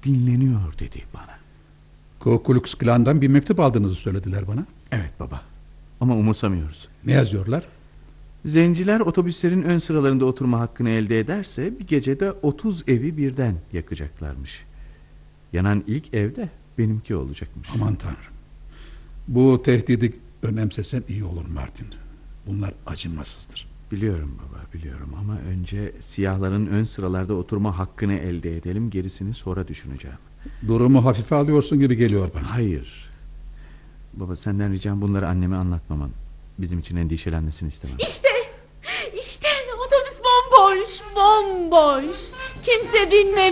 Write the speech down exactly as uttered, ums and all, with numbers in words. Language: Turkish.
dinleniyor dedi bana. Ku Klux Klan'dan bir mektup aldığınızı söylediler bana. Evet baba, ama umursamıyoruz. Ne yazıyorlar? Zenciler otobüslerin ön sıralarında oturma hakkını elde ederse bir gecede otuz evi birden yakacaklarmış. Yanan ilk ev de benimki olacakmış. Aman tanrım. Bu tehdidi önemsesen iyi olur Martin. Bunlar acımasızdır. Biliyorum baba, biliyorum, ama önce siyahların ön sıralarda oturma hakkını elde edelim, gerisini sonra düşüneceğim. Durumu hafife alıyorsun gibi geliyor bana. Hayır. Baba, senden ricam bunları anneme anlatmaman. Bizim için endişelenmesini istemem. İşte, işte otobüs bomboş, bomboş. Kimse binmemiş.